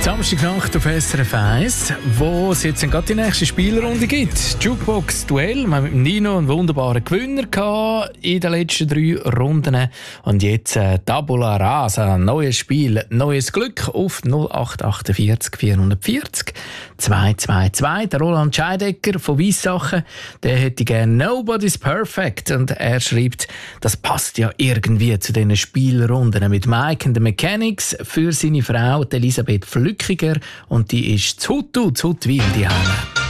Samstagnacht auf SRF 1, wo es jetzt gerade die nächste Spielrunde gibt. Jukebox-Duell. Wir haben mit Nino einen wunderbaren Gewinner gehabt in den letzten 3 Runden. Und jetzt Tabula Rasa, neues Spiel, neues Glück auf 0848 440 222. Der Roland Scheidecker von Weissachen, der hätte gerne Nobody's Perfect. Und er schreibt, das passt ja irgendwie zu diesen Spielrunden mit Mike and the Mechanics für seine Frau Elisabeth Flückiger, und die ist zu Huttwil, die Heime.